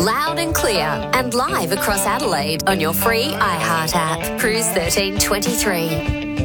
Loud and clear and live across Adelaide on your free iHeart app. Cruise 1323.